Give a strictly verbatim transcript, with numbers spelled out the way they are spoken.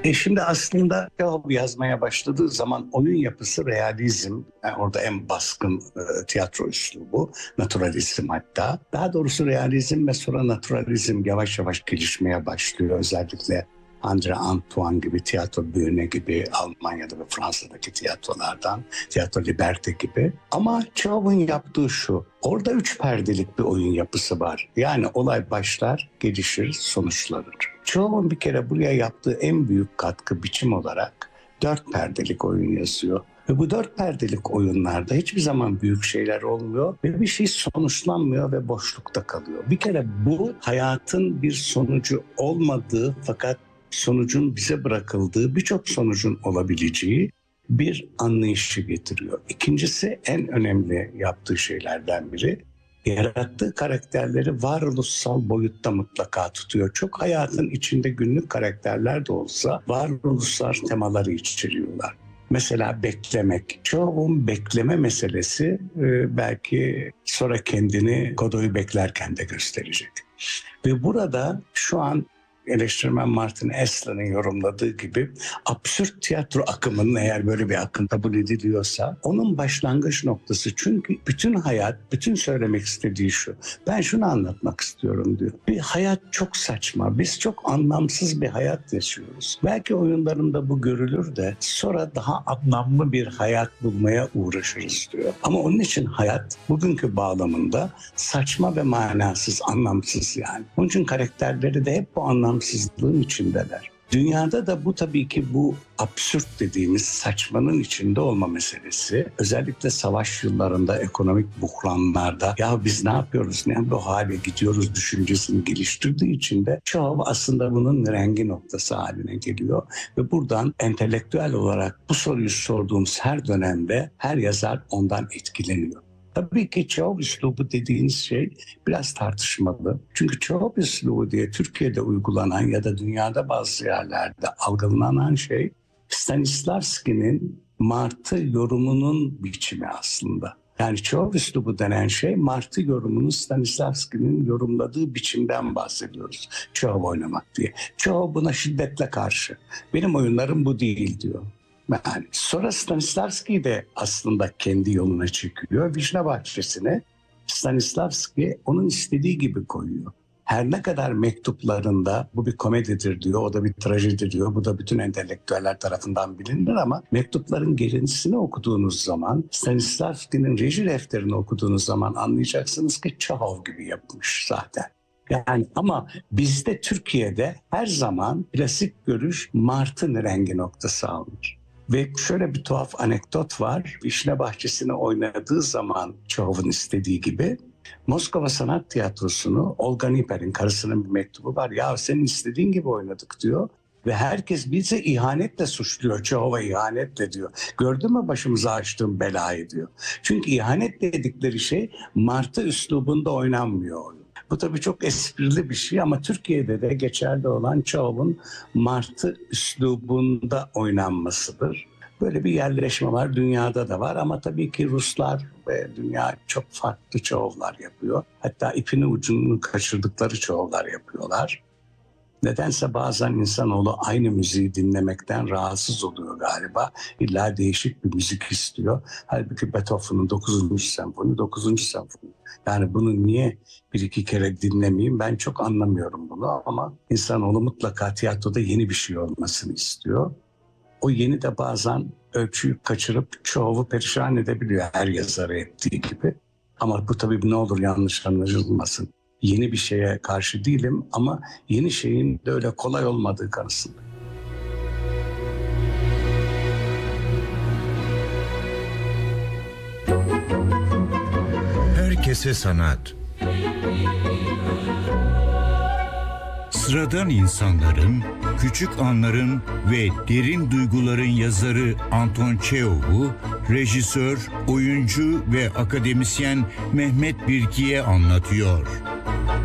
E şimdi aslında Çehov yazmaya başladığı zaman oyun yapısı realizm, yani orada en baskın e, tiyatro üslubu, naturalizm hatta. Daha doğrusu realizm ve sonra naturalizm yavaş yavaş gelişmeye başlıyor. Özellikle Andre Antoine gibi, tiyatro büyüne gibi, Almanya'da ve Fransa'daki tiyatrolardan, tiyatro liberte gibi. Ama Çehov'un yaptığı şu, orada üç perdelik bir oyun yapısı var. Yani olay başlar, gelişir, sonuçlanır. Çehov'un bir kere buraya yaptığı en büyük katkı biçim olarak dört perdelik oyun yazıyor. Ve bu dört perdelik oyunlarda hiçbir zaman büyük şeyler olmuyor ve bir şey sonuçlanmıyor ve boşlukta kalıyor. Bir kere bu hayatın bir sonucu olmadığı fakat sonucun bize bırakıldığı, birçok sonucun olabileceği bir anlayışı getiriyor. İkincisi, en önemli yaptığı şeylerden biri, yarattığı karakterleri varoluşsal boyutta mutlaka tutuyor. Çok hayatın içinde günlük karakterler de olsa varoluşsal temaları içeriyorlar. Mesela beklemek. Çoğun bekleme meselesi e, belki sonra kendini Godoy'u beklerken de gösterecek. Ve burada şu an eleştirmen Martin Esler'in yorumladığı gibi absürt tiyatro akımının, eğer böyle bir akım kabul ediliyorsa, onun başlangıç noktası. Çünkü bütün hayat, bütün söylemek istediği şu: ben şunu anlatmak istiyorum diyor. Bir hayat çok saçma, biz çok anlamsız bir hayat yaşıyoruz. Belki oyunlarında bu görülür de sonra daha anlamlı bir hayat bulmaya uğraşırız diyor. Ama onun için hayat bugünkü bağlamında saçma ve manasız, anlamsız yani. Onun için karakterleri de hep bu anlam anlamsızlığın içindeler. Dünyada da bu tabii ki bu absürt dediğimiz saçmanın içinde olma meselesi. Özellikle savaş yıllarında, ekonomik buhranlarda ya biz ne yapıyoruz, ne bu hale gidiyoruz düşüncesini geliştirdiği için de Çehov aslında bunun rengi noktası haline geliyor. Ve buradan entelektüel olarak bu soruyu sorduğumuz her dönemde her yazar ondan etkileniyor. Tabii ki Çehov üslubu dediğiniz şey biraz tartışmalı. Çünkü Çehov üslubu diye Türkiye'de uygulanan ya da dünyada bazı yerlerde algılanan şey Stanislavski'nin Martı yorumunun biçimi aslında. Yani Çehov üslubu denen şey Martı yorumunu Stanislavski'nin yorumladığı biçimden bahsediyoruz. Çehov oynamak diye. Çehov buna şiddetle karşı. Benim oyunlarım bu değil diyor. Yani sonra Stanislavski de aslında kendi yoluna çekiyor. Vişne Bahçesi'ne Stanislavski onun istediği gibi koyuyor. Her ne kadar mektuplarında bu bir komedidir diyor, o da bir trajedi diyor, bu da bütün entelektüeller tarafından bilinir ama mektupların gerisini okuduğunuz zaman, Stanislavski'nin reji defterini okuduğunuz zaman anlayacaksınız ki Çehov gibi yapmış zaten. Yani ama bizde Türkiye'de her zaman klasik görüş Mart'ın rengi noktası almış. Ve şöyle bir tuhaf anekdot var. Vişne Bahçesi'ni oynadığı zaman Çehov'un istediği gibi Moskova Sanat Tiyatrosu'nu, Olga Niper'in karısının bir mektubu var. Ya senin istediğin gibi oynadık diyor. Ve herkes bizi ihanetle suçluyor. Çehov'a ihanetle diyor. Gördün mü başımıza açtığım belayı diyor. Çünkü ihanet dedikleri şey Martı üslubunda oynanmıyor oyun. Bu tabii çok esprili bir şey ama Türkiye'de de geçerli olan Çehov'un Martı üslubunda oynanmasıdır. Böyle bir yerleşme var, dünyada da var ama tabii ki Ruslar ve dünya çok farklı Çehov'lar yapıyor. Hatta ipini ucunu kaçırdıkları Çehov'lar yapıyorlar. Nedense bazen insanoğlu aynı müziği dinlemekten rahatsız oluyor galiba. İlla değişik bir müzik istiyor. Halbuki Beethoven'ın dokuzuncu senfoni, dokuzuncu senfoni. Yani bunu niye bir iki kere dinlemeyeyim, ben çok anlamıyorum bunu ama insanoğlu mutlaka tiyatroda yeni bir şey olmasını istiyor. O yeni de bazen ölçüyü kaçırıp Çehov'u perişan edebiliyor, her yazarı ettiği gibi. Ama bu tabii ne olur yanlış anlaşılmasın. Yeni bir şeye karşı değilim ama yeni şeyin de öyle kolay olmadığı kanısında. Herkese sanat. Sıradan insanların, küçük anların ve derin duyguların yazarı Anton Çehov'u, rejisör, oyuncu ve akademisyen Mehmet Birkiye anlatıyor.